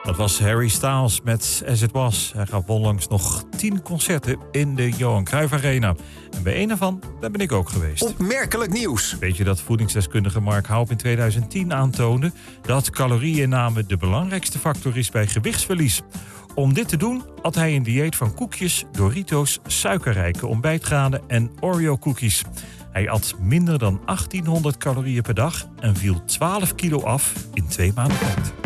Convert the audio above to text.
Dat was Harry Styles met As It Was. Hij gaf onlangs nog 10 concerten in de Johan Cruijff Arena. En bij een ervan, daar ben ik ook geweest. Opmerkelijk nieuws. Weet je dat voedingsdeskundige Mark Haup in 2010 aantoonde dat calorieinname de belangrijkste factor is bij gewichtsverlies? Om dit te doen had hij een dieet van koekjes, Doritos, suikerrijke ontbijtgranen en Oreo-cookies. Hij at minder dan 1800 calorieën per dag en viel 12 kilo af in 2 maanden tijd.